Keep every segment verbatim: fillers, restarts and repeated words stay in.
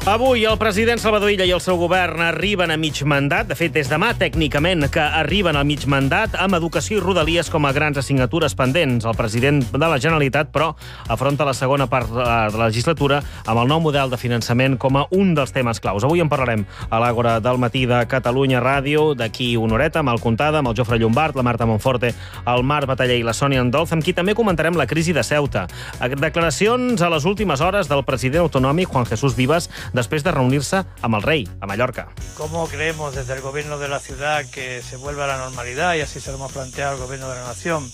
Avui el president Salvador Illa i el seu govern arriben a mig mandat. De fet, des demà, tècnicament, que arriben a mig mandat amb educació i rodalies com a grans assignatures pendents. El president de la Generalitat, però, afronta la segona part de la legislatura amb el nou model de finançament com a un dels temes claus. Avui en parlarem a l'Àgora del matí de Catalunya Ràdio, d'aquí una horeta, amb el Contada, amb el Jofre Llombart, la Marta Monforte, el Marc Bataller i la Sònia Andolz, amb qui també comentarem la crisi de Ceuta. Declaracions a les últimes hores del president autonòmic, Juan Jesús Vivas, después de reunirse amb el rey, a Mallorca. ¿Cómo creemos desde el gobierno de la ciudad que se vuelva a la normalidad? Y así se lo hemos planteado al gobierno de la nación.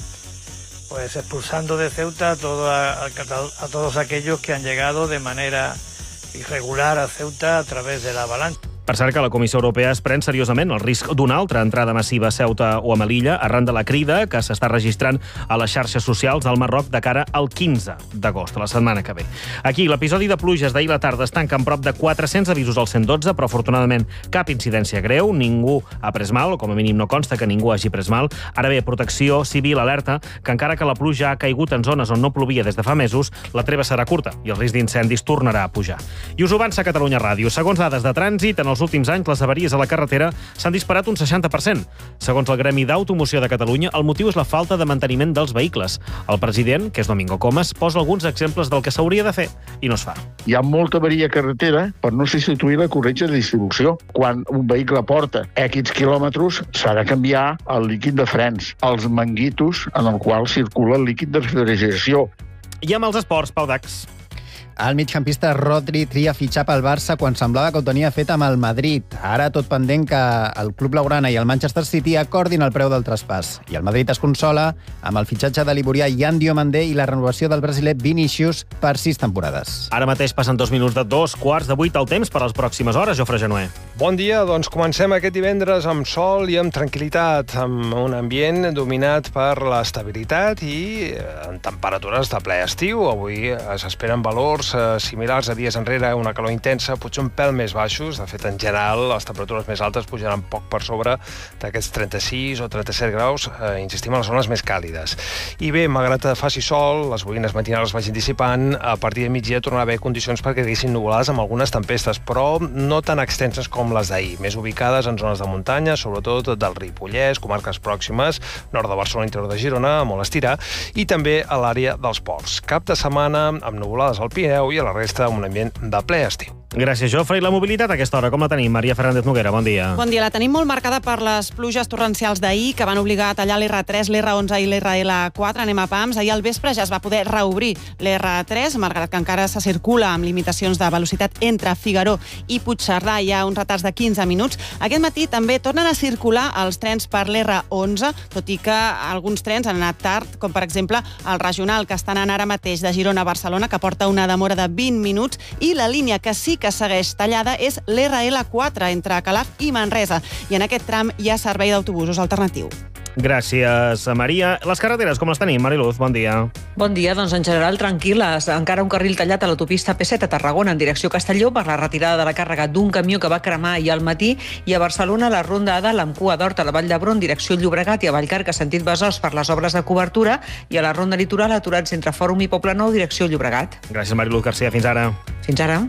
Pues expulsando de Ceuta a, todo, a, a todos aquellos que han llegado de manera irregular a Ceuta a través de la avalancha. Per cert que la Comissió Europea es pren seriosament el risc d'una altra entrada massiva a Ceuta o a Melilla arran de la crida que s'està registrant a les xarxes socials del Marroc de cara al quinze d'agost, la setmana que ve. Aquí, l'episodi de pluges d'ahir la tarda es tanca amb prop de quatre-cents avisos al cent dotze, però afortunadament cap incidència greu, ningú ha pres mal, o com a mínim no consta que ningú hagi pres mal. Ara bé, Protecció Civil alerta que encara que la pluja ha caigut en zones on no plovia des de fa mesos, la treva serà curta i el risc d'incendis tornarà a pujar. I us ho avança Catalunya Ràdio. Segons dades de trànsit, en els últims anys les avaries a la carretera s'han disparat un seixanta per cent. Segons el Gremi d'Automoció de Catalunya, el motiu és la falta de manteniment dels vehicles. El president, que és Domingo Comas, posa alguns exemples del que s'hauria de fer i no es fa. Hi ha molta avaria a carretera per no substituir la corretja de distribució. Quan un vehicle porta X quilòmetres, s'ha de canviar el líquid de frens, els manguitos en el qual circula el líquid de refrigeració. I amb els esports, Pau Dax. El migcampista Rodri tria fitxar pel Barça quan semblava que ho tenia fet amb el Madrid. Ara tot pendent que el club blaugrana i el Manchester City acordin el preu del traspàs. I el Madrid es consola amb el fitxatge de l'ivorià Yan Diomandé i la renovació del brasiler Vinícius per sis temporades. Ara mateix passen dos minuts de dos quarts de vuit al temps per a les pròximes hores, Jofre Genuer. Bon dia, doncs comencem aquest divendres amb sol i amb tranquil·litat, amb un ambient dominat per l'estabilitat i en temperatures de ple estiu. Avui s'esperen valors similars a dies enrere, una calor intensa, potser un pèl més baixos. De fet, en general, les temperatures més altes pujaran poc per sobre d'aquests trenta-sis o trenta-set graus, eh, insistim, a les zones més càlides. I bé, malgrat faci sol, les boires matinals vagin dissipant, a partir de migdia tornarà a haver condicions perquè quedessin nuvolades amb algunes tempestes, però no tan extenses com les d'ahir, més ubicades en zones de muntanya, sobretot del Ripollès, comarques pròximes, nord de Barcelona, interior de Girona, molt estirar, i també a l'àrea dels ports. Cap de setmana amb nuvolades al Pirineu i a la resta un ambient de ple estiu. Gràcies, Jofre. I la mobilitat a aquesta hora, com la tenim? Maria Fernández Noguera, bon dia. Bon dia. La tenim molt marcada per les pluges torrencials d'ahir, que van obligar a tallar l'erre tres, l'erre onze i l'erre ele quatre. Anem a pams. Ahir al vespre ja es va poder reobrir l'erre tres, malgrat que encara se circula amb limitacions de velocitat entre Figaró i Puigcerdà. Hi ha uns retards de quinze minuts. Aquest matí també tornen a circular els trens per l'erre onze, tot i que alguns trens han anat tard, com per exemple el regional, que està anant ara mateix de Girona a Barcelona, que porta una demora de vint minuts, i la línia que sí que segueix tallada és l'erre ele quatre entre Calaf i Manresa. I en aquest tram hi ha servei d'autobusos alternatiu. Gràcies, Maria. Les carreteres, com les tenim? Mariluz, bon dia. Bon dia, doncs en general tranquil·les. Encara un carril tallat a l'autopista pe set a Tarragona en direcció a Castelló per la retirada de la càrrega d'un camió que va cremar ahir al matí, i a Barcelona la ronda A amb cua d'Hort a la Vall d'Hebron direcció Llobregat i a Vallcarca sentit Besòs per les obres de cobertura, i a la ronda litoral aturats entre Fòrum i Poblenou direcció Llobregat. Gràcies, Mariluz García. Fins ara. Fins ara.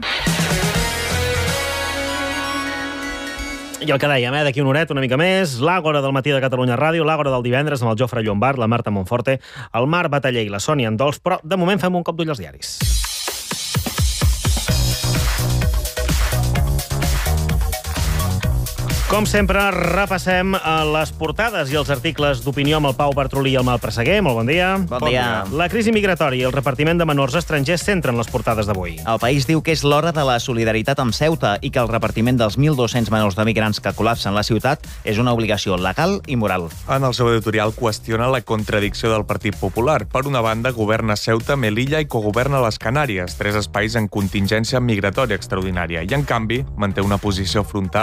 I el que dèiem, eh, d'aquí una horeta, una mica més, l'Àgora del matí de Catalunya Ràdio, l'Àgora del divendres amb el Jofre Llombart, la Marta Monforte, el Marc Bataller i la Sònia Andolz, però de moment fem un cop d'ull als diaris. Com sempre, repassem les portades i els articles d'opinió amb el Pau Bartrolí i el Marc Presseguer. Molt bon dia. Bon dia. La crisi migratòria i el repartiment de menors estrangers centren les portades d'avui. El País diu que és l'hora de la solidaritat amb Ceuta i que el repartiment dels mil dos-cents menors de migrants que col·lapsen la ciutat és una obligació legal i moral. En el seu editorial qüestiona la contradicció del Partit Popular. Per una banda, governa Ceuta, Melilla i cogoverna les Canàries, tres espais en contingència migratòria extraordinària, i en canvi manté una posició frontal